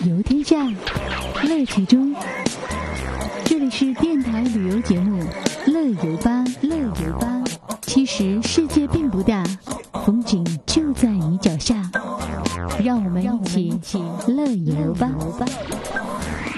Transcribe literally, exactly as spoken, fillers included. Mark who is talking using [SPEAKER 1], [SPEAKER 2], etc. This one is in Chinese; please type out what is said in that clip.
[SPEAKER 1] 游天下，乐其中。这里是电台旅游节目《乐游吧》，乐游吧。其实世界并不大，风景就在你脚下，让我们一起乐游吧。